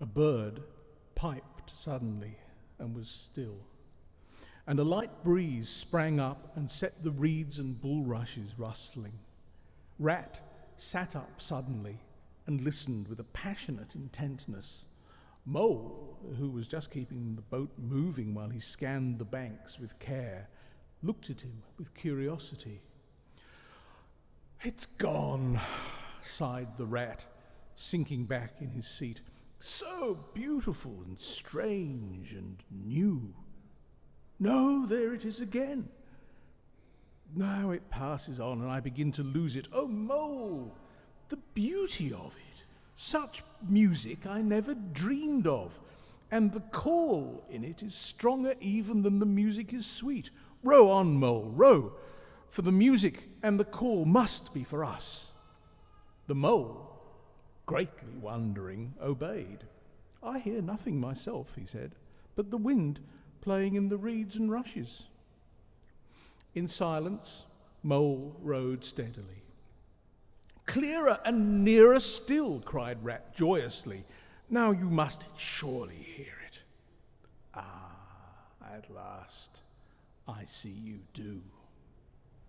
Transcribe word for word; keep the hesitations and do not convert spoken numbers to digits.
A bird piped suddenly and was still, and a light breeze sprang up and set the reeds and bulrushes rustling. Rat sat up suddenly and listened with a passionate intentness. Mole, who was just keeping the boat moving while he scanned the banks with care, looked at him with curiosity. "It's gone," sighed the rat, sinking back in his seat. "So beautiful and strange and new. No, there it is again. Now it passes on and I begin to lose it. Oh, Mole, the beauty of it. Such music I never dreamed of. And the call in it is stronger even than the music is sweet. Row on, Mole, row, for the music and the call must be for us." The Mole, greatly wondering, obeyed. "I hear nothing myself," he said, "but the wind playing in the reeds and rushes." In silence, Mole rowed steadily. "Clearer and nearer still," cried Rat joyously. "Now you must surely hear it." "Ah, at last I see you do."